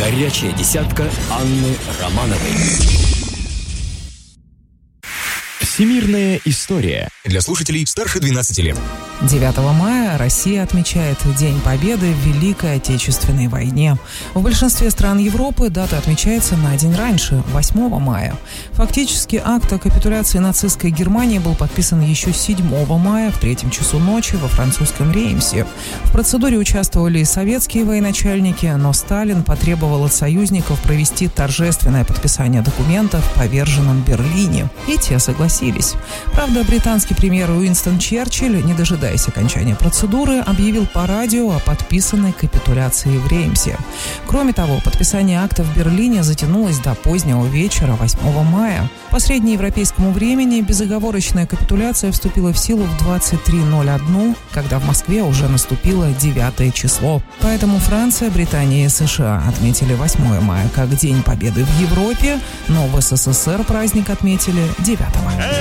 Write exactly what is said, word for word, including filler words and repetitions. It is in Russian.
Горячая десятка Анны Романовой. Всемирная история. Для слушателей старше двенадцати лет. девятого мая Россия отмечает День Победы в Великой Отечественной войне. В большинстве стран Европы дата отмечается на день раньше, восьмого мая. Фактически акт о капитуляции нацистской Германии был подписан еще седьмого мая в третьем часу ночи во французском Реймсе. В процедуре участвовали и советские военачальники, но Сталин потребовал от союзников провести торжественное подписание документов в поверженном Берлине. И те согласились. Правда, британский премьер Уинстон Черчилль, не дожидаясь окончания процедуры, объявил по радио о подписанной капитуляции в Реймсе. Кроме того, подписание акта в Берлине затянулось до позднего вечера восьмого мая. По среднеевропейскому времени безоговорочная капитуляция вступила в силу в двадцать три ноль один, когда в Москве уже наступило девятое число. Поэтому Франция, Британия и США отметили восьмое мая как День Победы в Европе, но в СССР праздник отметили девятого.